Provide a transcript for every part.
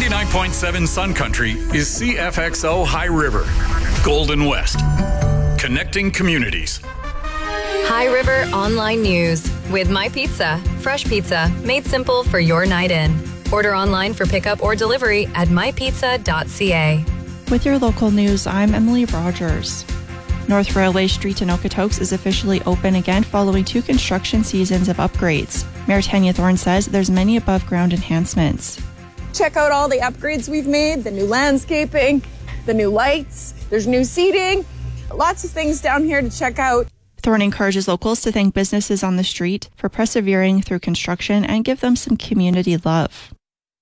99.7 Sun Country is CFXO High River, Golden West, connecting communities. High River Online News with My Pizza. Fresh pizza made simple for your night in. Order online for pickup or delivery at mypizza.ca. With your local news, I'm Emily Rogers. North Railway Street in Okotoks is officially open again following 2 construction seasons of upgrades. Mayor Tanya Thorne says there's many above-ground enhancements. Check out all the upgrades we've made, the new landscaping, the new lights, there's new seating, lots of things down here to check out. Thorne encourages locals to thank businesses on the street for persevering through construction and give them some community love.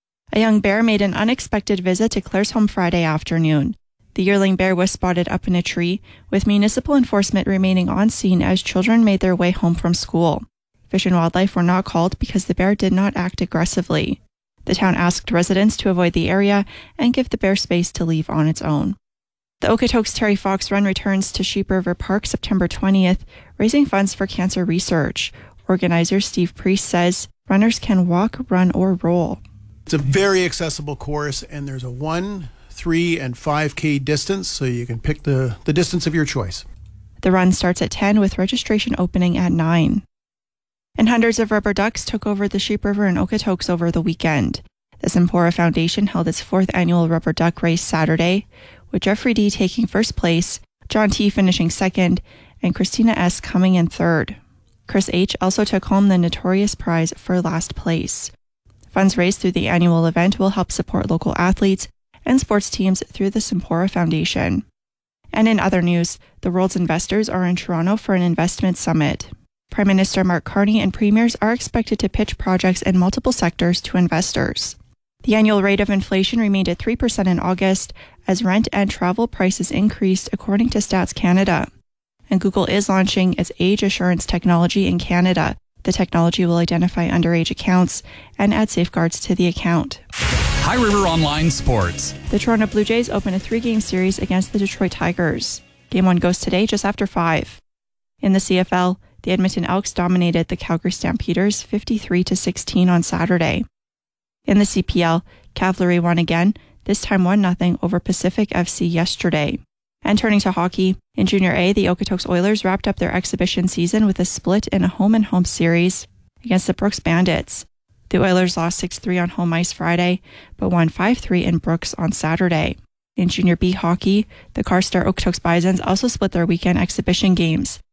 A young bear made an unexpected visit to Claresholm Friday afternoon. The yearling bear was spotted up in a tree, with municipal enforcement remaining on scene as children made their way home from school. Fish and Wildlife were not called because the bear did not act aggressively. The town asked residents to avoid the area and give the bear space to leave on its own. The Okotoks Terry Fox Run returns to Sheep River Park September 20th, raising funds for cancer research. Organizer Steve Priest says runners can walk, run, or roll. It's a very accessible course, and there's a 1, 3, and 5K distance, so you can pick the distance of your choice. The run starts at 10 with registration opening at 9. And hundreds of rubber ducks took over the Sheep River in Okotoks over the weekend. The Sempora Foundation held its 4th annual rubber duck race Saturday, with Jeffrey D. taking first place, John T. finishing second, and Christina S. coming in third. Chris H. also took home the notorious prize for last place. Funds raised through the annual event will help support local athletes and sports teams through the Sempora Foundation. And in other news, the world's investors are in Toronto for an investment summit. Prime Minister Mark Carney and premiers are expected to pitch projects in multiple sectors to investors. The annual rate of inflation remained at 3% in August as rent and travel prices increased, according to Stats Canada. And Google is launching its age assurance technology in Canada. The technology will identify underage accounts and add safeguards to the account. High River Online Sports. The Toronto Blue Jays open a 3-game series against the Detroit Tigers. Game 1 goes today just after 5. In the CFL, the Edmonton Elks dominated the Calgary Stampeders 53-16 on Saturday. In the CPL, Cavalry won again, this time 1-0 over Pacific FC yesterday. And turning to hockey, in Junior A, the Okotoks Oilers wrapped up their exhibition season with a split in a home-and-home series against the Brooks Bandits. The Oilers lost 6-3 on home ice Friday, but won 5-3 in Brooks on Saturday. In Junior B hockey, the Carstar Okotoks Bisons also split their weekend exhibition games.